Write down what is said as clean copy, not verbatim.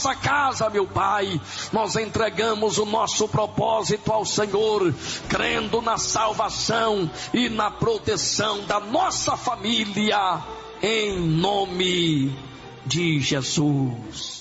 nossa casa, meu Pai, nós entregamos o nosso propósito ao Senhor, crendo na salvação e na proteção da nossa família, em nome de Jesus.